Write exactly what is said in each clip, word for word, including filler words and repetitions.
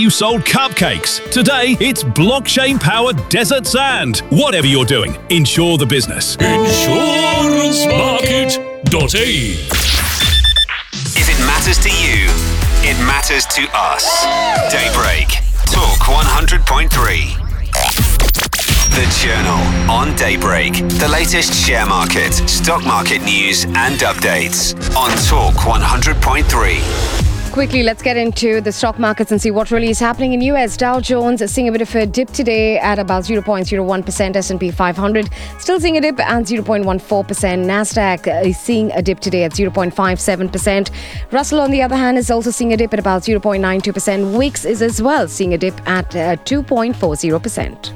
You sold cupcakes. Today, it's blockchain-powered desert sand. Whatever you're doing, insure the business. insurance market dot a e. If it matters to you, it matters to us. Daybreak. Talk one hundred point three. The Journal on Daybreak. The latest share market, stock market news and updates on Talk one hundred point three. Quickly, let's get into the stock markets and see what really is happening in U S. Dow Jones is seeing a bit of a dip today at about zero point zero one percent. S and P five hundred still seeing a dip at zero point one four percent. NASDAQ is seeing a dip today at zero point five seven percent. Russell, on the other hand, is also seeing a dip at about zero point nine two percent. W I X is as well seeing a dip at uh, two point four zero percent.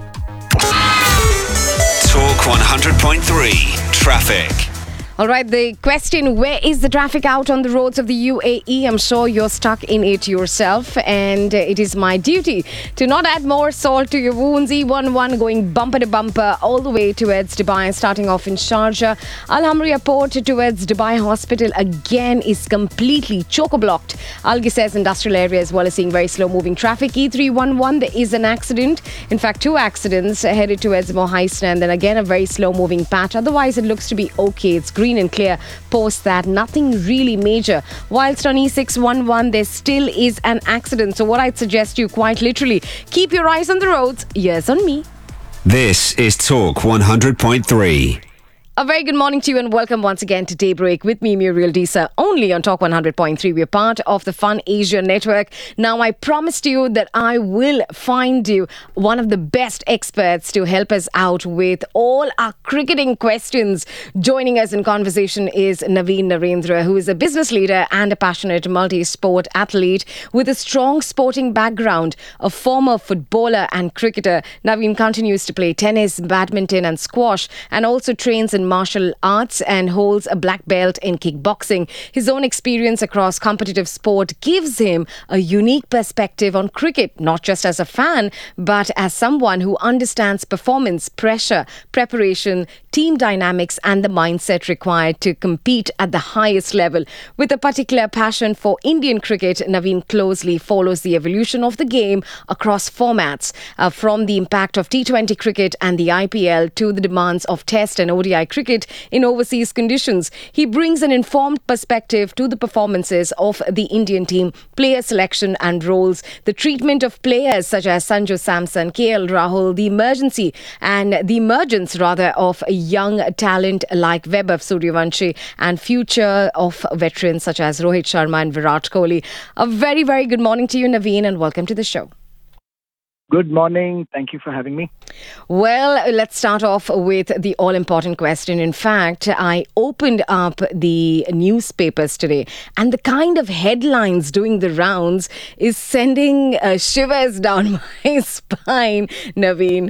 Talk one hundred point three. Traffic. All right, the question, where is the traffic out on the roads of the U A E? I'm sure you're stuck in it yourself, and it is my duty to not add more salt to your wounds. E eleven going bumper to bumper all the way towards Dubai, starting off in Sharjah. Al Hamra Port towards Dubai Hospital again is completely choco-blocked. Al Gisez industrial area as well as seeing very slow-moving traffic. E three eleven, there is an accident. In fact, two accidents headed towards Mohaisna, and then again a very slow-moving patch. Otherwise, it looks to be okay. It's green and clear post that, nothing really major. Whilst on E six eleven there still is an accident, so what I'd suggest you quite literally, keep your eyes on the roads, ears on me. This is Talk one hundred point three. A very good morning to you and welcome once again to Daybreak with me, Muriel Disa, only on Talk one hundred point three. We're part of the Fun Asia network. Now, I promised you that I will find you one of the best experts to help us out with all our cricketing questions. Joining us in conversation is Naveen Narendra, who is a business leader and a passionate multi-sport athlete with a strong sporting background, a former footballer and cricketer. Naveen continues to play tennis, badminton and squash, and also trains in martial arts and holds a black belt in kickboxing. His own experience across competitive sport gives him a unique perspective on cricket, not just as a fan, but as someone who understands performance, pressure, preparation, team dynamics, and the mindset required to compete at the highest level. With a particular passion for Indian cricket, Naveen closely follows the evolution of the game across formats, uh, from the impact of T twenty cricket and the I P L to the demands of Test and O D I cricket in overseas conditions. He brings an informed perspective to the performances of the Indian team, player selection and roles, the treatment of players such as Sanju Samson, K L Rahul, the emergency and the emergence rather of a young talent like Vaibhav Suryavanshi, and future of veterans such as Rohit Sharma and Virat Kohli. A very, very good morning to you, Naveen, and welcome to the show. Good morning. Thank you for having me. Well, let's start off with the all-important question. In fact, I opened up the newspapers today, and the kind of headlines doing the rounds is sending uh, shivers down my spine, Naveen.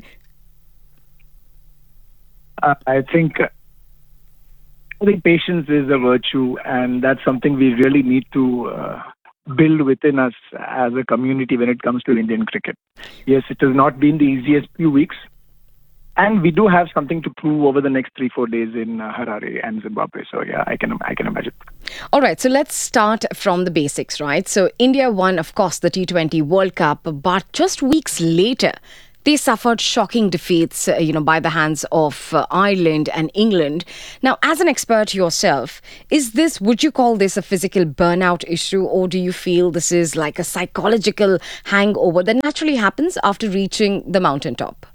Uh, I think I think patience is a virtue, and that's something we really need to uh, build within us as a community when it comes to Indian cricket. Yes, it has not been the easiest few weeks, and we do have something to prove over the next three, four days in uh, Harare and Zimbabwe. So yeah, I can I can imagine. All right, so let's start from the basics, right? So India won, of course, the T twenty World Cup, but just weeks later, they suffered shocking defeats, uh, you know, by the hands of uh, Ireland and England. Now, as an expert yourself, is this, would you call this a physical burnout issue, or do you feel this is like a psychological hangover that naturally happens after reaching the mountaintop?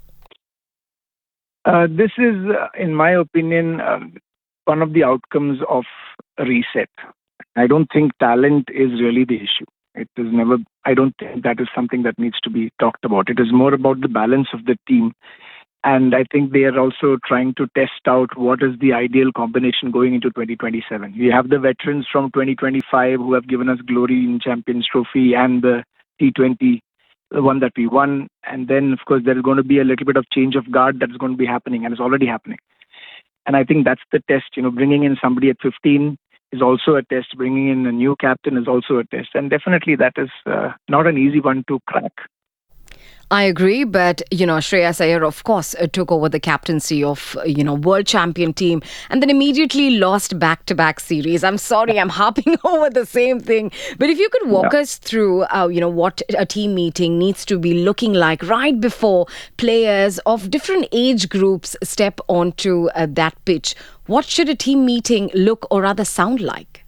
Uh, this is, uh, in my opinion, uh, one of the outcomes of a reset. I don't think talent is really the issue. It is never, I don't think that is something that needs to be talked about. It is more about the balance of the team. And I think they are also trying to test out what is the ideal combination going into twenty twenty-seven. We have the veterans from twenty twenty-five who have given us glory in Champions Trophy and the T twenty, the one that we won. And then, of course, there is going to be a little bit of change of guard that is going to be happening, and it's already happening. And I think that's the test. You know, bringing in somebody at fifteen is also a test. Bringing in a new captain is also a test. And definitely that is uh, not an easy one to crack. I agree, but you know, Shreyas Iyer, of course, uh, took over the captaincy of uh, you know world champion team, and then immediately lost back-to-back series. I'm sorry, I'm harping over the same thing, but if you could walk Yeah. us through, uh, you know, what a team meeting needs to be looking like right before players of different age groups step onto uh, that pitch. What should a team meeting look or rather sound like?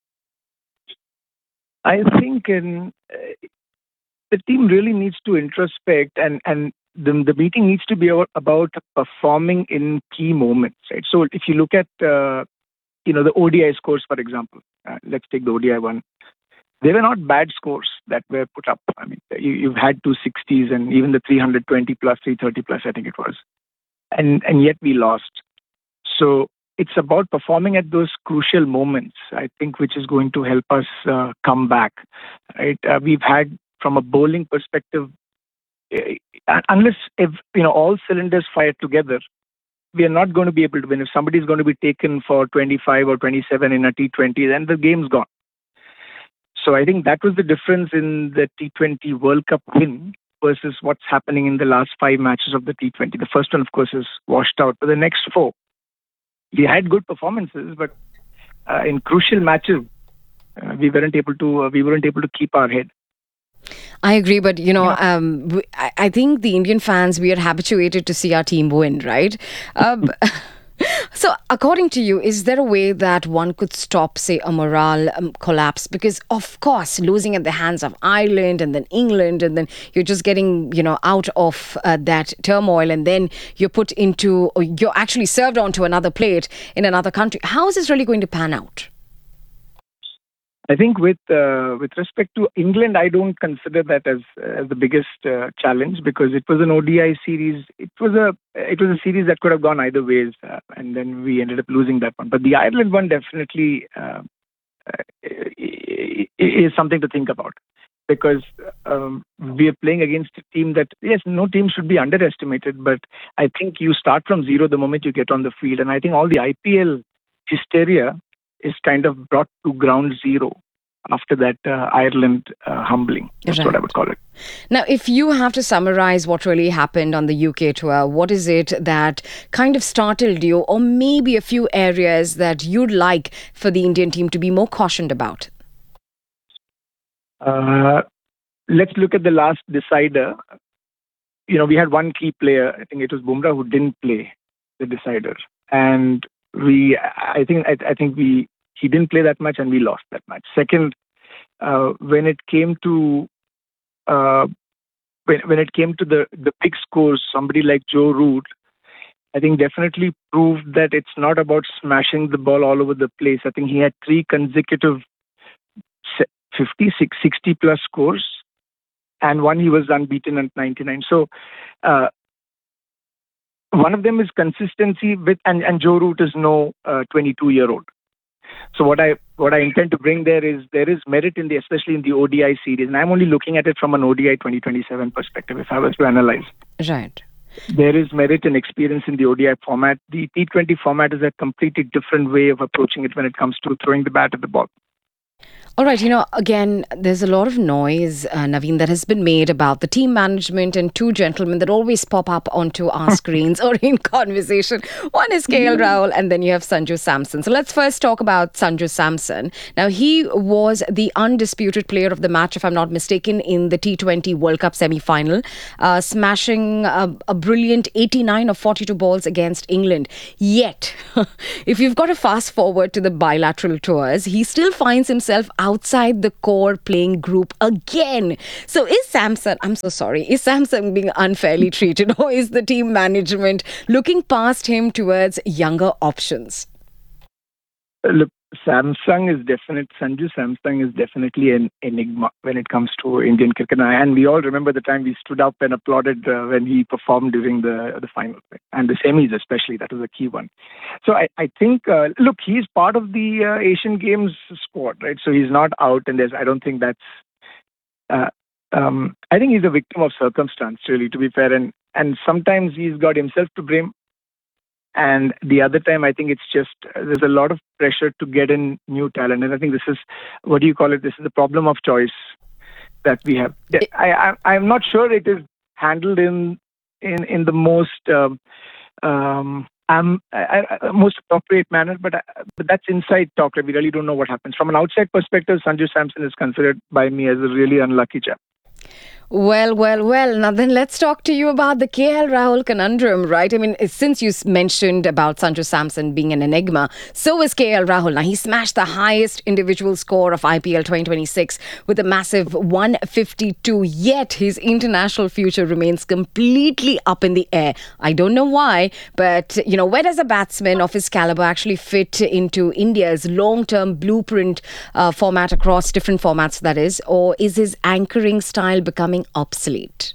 I think in, uh, the team really needs to introspect, and and the, the meeting needs to be about, about performing in key moments, right? So if you look at uh, you know the O D I scores, for example, uh, let's take the O D I one. They were not bad scores that were put up. I mean, you, you've had two sixties and even the three twenty plus, three thirty plus, I think it was, and and yet we lost. So it's about performing at those crucial moments, I think, which is going to help us uh, come back. Right? Uh, we've had, from a bowling perspective, uh, unless if you know all cylinders fire together, we are not going to be able to win. If somebody is going to be taken for twenty-five or twenty-seven in a T twenty, then the game's gone. So I think that was the difference in the T twenty World Cup win versus what's happening in the last five matches of the T twenty. The first one, of course, is washed out, but the next four, we had good performances, but uh, in crucial matches, uh, we weren't able to uh, we weren't able to keep our head. I agree, but you know, um, w- I I think the Indian fans, we are habituated to see our team win, right? Um, so, according to you, is there a way that one could stop, say, a morale um, collapse? Because, of course, losing at the hands of Ireland and then England, and then you're just getting, you know, out of uh, that turmoil, and then you're put into, or you're actually served onto another plate in another country. How is this really going to pan out? I think with uh, with respect to England, I don't consider that as as the biggest uh, challenge, because it was an O D I series. It was a it was a series that could have gone either ways, uh, and then we ended up losing that one. But the Ireland one definitely uh, is something to think about, because um, we are playing against a team that, yes, no team should be underestimated, but I think you start from zero the moment you get on the field, and I think all the I P L hysteria is kind of brought to ground zero after that uh, Ireland uh, humbling. That's Right. what I would call it. Now, if you have to summarize what really happened on the U K tour, what is it that kind of startled you, or maybe a few areas that you'd like for the Indian team to be more cautioned about? Uh, let's look at the last decider. You know, we had one key player, I think it was Bumrah, who didn't play the decider. And we, I think, I, I think we, he didn't play that much and we lost that match. Second, uh, when it came to, uh, when, when it came to the, the big scores, somebody like Joe Root, I think definitely proved that it's not about smashing the ball all over the place. I think he had three consecutive fifty, sixty plus scores, and one he was unbeaten at ninety-nine. So uh, one of them is consistency with, and, and Joe Root is no uh, twenty-two year old. So what I what I intend to bring there is there is merit in the, especially in the O D I series, and I'm only looking at it from an O D I twenty twenty-seven perspective. If I was to analyze, Right. there is merit and experience in the O D I format. The T twenty format is a completely different way of approaching it when it comes to throwing the bat at the ball. All right, you know, again, there's a lot of noise, uh, Naveen, that has been made about the team management and two gentlemen that always pop up onto our screens or in conversation. One is K L Rahul, and then you have Sanju Samson. So let's first talk about Sanju Samson. Now, he was the undisputed player of the match, if I'm not mistaken, in the T twenty World Cup semi-final, uh, smashing a, a brilliant eighty-nine of forty-two balls against England. Yet, if you've got to fast forward to the bilateral tours, he still finds himself outside the core playing group again. So is Samson, I'm so sorry, is Samson being unfairly treated, or is the team management looking past him towards younger options? Look, Samsung is definite. Sanju Samsung is definitely an enigma when it comes to Indian cricket, and we all remember the time we stood up and applauded uh, when he performed during the the final, and the semis especially. That was a key one. So I I think uh, look, he's part of the uh, Asian Games squad, right? So he's not out, and there's I don't think that's. Uh, um, I think he's a victim of circumstance, really, to be fair, and and sometimes he's got himself to blame. And the other time, I think it's just uh, there's a lot of pressure to get in new talent, and I think this is, what do you call it? This is the problem of choice that we have. I, I I'm not sure it is handled in in in the most um, um, um, uh, uh, most appropriate manner. But, uh, but that's inside talk. We really don't know what happens. From an outside perspective, Sanju Samson is considered by me as a really unlucky chap. Well, well, well. Now then, let's talk to you about the K L Rahul conundrum, right? I mean, since you s- mentioned about Sanju Samson being an enigma, so is K L Rahul. Now, he smashed the highest individual score of I P L twenty twenty-six with a massive one fifty-two. Yet, his international future remains completely up in the air. I don't know why, but, you know, where does a batsman of his caliber actually fit into India's long-term blueprint uh, format across different formats, that is? Or is his anchoring style becoming obsolete?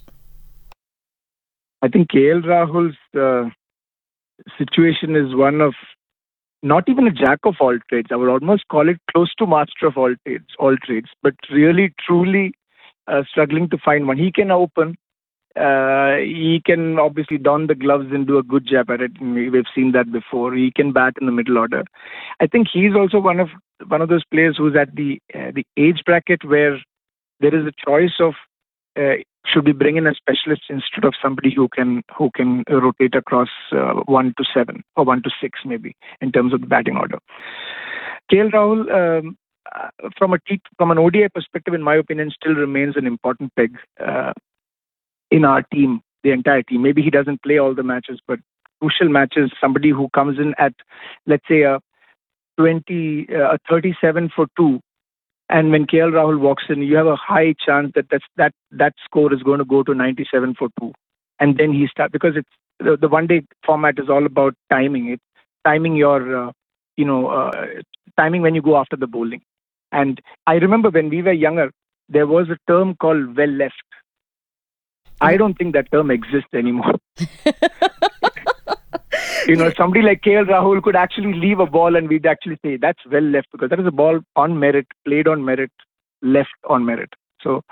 I think K L Rahul's uh, situation is one of not even a jack of all trades. I would almost call it close to master of all trades, all trades, but really, truly uh, struggling to find one. He can open. Uh, he can obviously don the gloves and do a good job at it. We- We've seen that before. He can bat in the middle order. I think he's also one of one of those players who's at the uh, the age bracket where there is a choice of uh, should we bring in a specialist instead of somebody who can who can rotate across uh, one to seven or one to six maybe in terms of the batting order. K L Rahul, um, uh, from a T, from an O D I perspective, in my opinion, still remains an important peg uh, in our team, the entire team. Maybe he doesn't play all the matches, but crucial matches, somebody who comes in at, let's say, a twenty, uh, a thirty-seven for two. And when K L Rahul walks in, you have a high chance that that's, that that score is going to go to ninety-seven for two. And then he starts, because it's the, the one-day format is all about timing it, timing your, uh, you know, uh, timing when you go after the bowling. And I remember when we were younger, there was a term called well left. I don't think that term exists anymore. You know, somebody like K L Rahul could actually leave a ball and we'd actually say that's well left, because that is a ball on merit, played on merit, left on merit. So,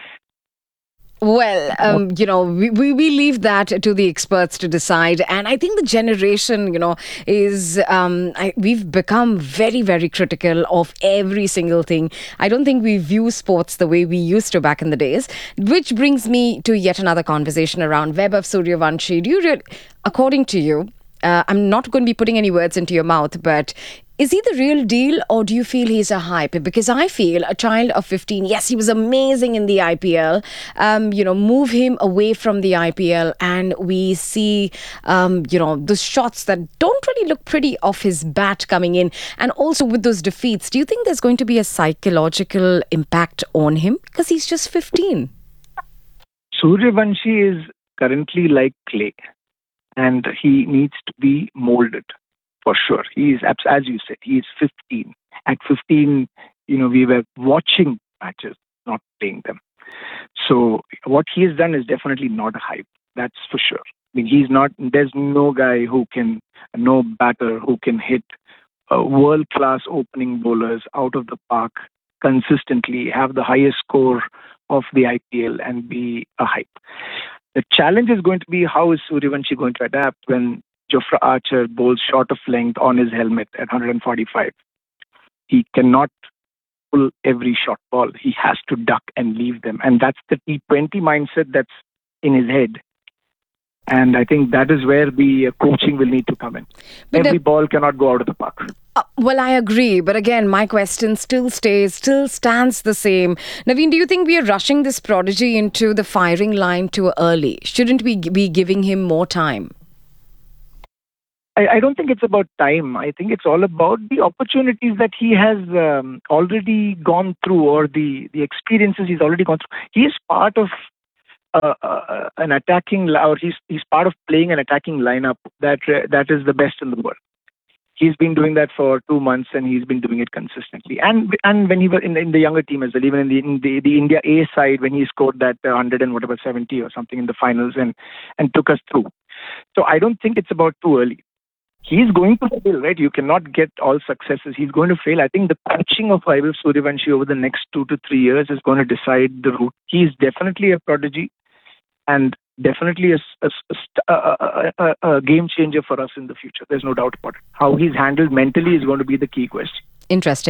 Well, um, you know, we, we, we leave that to the experts to decide. And I think the generation, you know, is, um, I, we've become very, very critical of every single thing. I don't think we view sports the way we used to back in the days, which brings me to yet another conversation around Vaibhav Suryavanshi. Do you really, according to you, uh, I'm not going to be putting any words into your mouth, but is he the real deal, or do you feel he's a hype? Because I feel a child of fifteen, yes, he was amazing in the I P L. Um, you know, move him away from the I P L and we see, um, you know, the shots that don't really look pretty off his bat coming in. And also with those defeats, do you think there's going to be a psychological impact on him? Because he's just fifteen. Suryavanshi is currently like clay, and he needs to be molded. For sure. He is, abs- as you said, he is fifteen. At fifteen, you know, we were watching matches, not playing them. So what he has done is definitely not a hype. That's for sure. I mean, he's not, there's no guy who can, no batter who can hit uh, world-class opening bowlers out of the park consistently, have the highest score of the I P L and be a hype. The challenge is going to be, how is Suryavanshi going to adapt when Jofra Archer bowls short of length on his helmet at one forty-five. He cannot pull every short ball. He has to duck and leave them. And that's the T twenty mindset that's in his head. And I think that is where the uh, coaching will need to come in. But Every the- ball cannot go out of the park. Uh, well, I agree. But again, my question still stays, still stands the same. Naveen, do you think we are rushing this prodigy into the firing line too early? Shouldn't we g- be giving him more time? I, I don't think it's about time. I think it's all about the opportunities that he has um, already gone through, or the, the experiences he's already gone through. He is part of uh, uh, an attacking, li- or he's he's part of playing an attacking lineup that uh, that is the best in the world. He's been doing that for two months, and he's been doing it consistently. And and when he was in the, in the younger team as well, even in the in the, the India A side, when he scored that uh, hundred and whatever seventy or something in the finals, and and took us through. So I don't think it's about too early. He's going to fail, right? You cannot get all successes. He's going to fail. I think the coaching of Vaibhav Suryavanshi over the next two to three years is going to decide the route. He's definitely a prodigy, and definitely a, a, a, a, a game changer for us in the future. There's no doubt about it. How he's handled mentally is going to be the key question. Interesting.